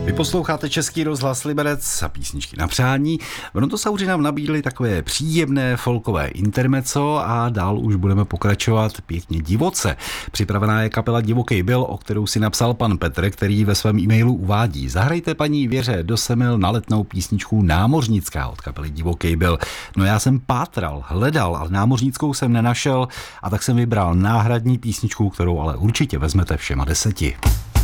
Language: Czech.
Vy posloucháte Český rozhlas Liberec a písničky na přání. Vrontosauri nám nabídli takové příjemné folkové intermezzo a dál už budeme pokračovat pěkně divoce. Připravená je kapela Divokej byl, o kterou si napsal pan Petr, který ve svém e-mailu uvádí: zahrajte paní Věře do Semil na letnou písničku Námořnická od kapely Divokej byl. No já jsem pátral, hledal, ale námořnickou jsem nenašel a tak jsem vybral náhradní písničku, kterou ale určitě vezmete všema 10.